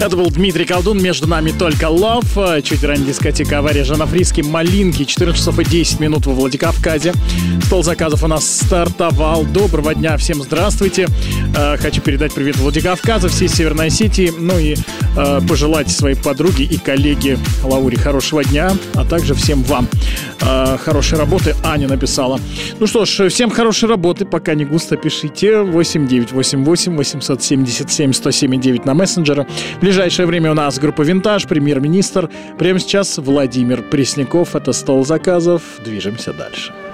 Это был Дмитрий Колдун, между нами только Love. Чуть ранее дискотека «Авария» Жанна Фриске, «Малинки», 14 часов и 10 минут во Владикавказе. Стол заказов у нас стартовал. Доброго дня, всем здравствуйте. Хочу передать привет Владикавказу, всей Северной Осетии, ну и пожелать своей подруге и коллеге Лауре хорошего дня, а также всем вам хорошей работы. Аня написала. Ну что ж, всем хорошей работы, пока не густо пишите. 8988 877 107,9 на мессенджеры. В ближайшее время у нас группа «Винтаж», премьер-министр. Прямо сейчас Владимир Пресняков. Это «Стол заказов». Движемся дальше.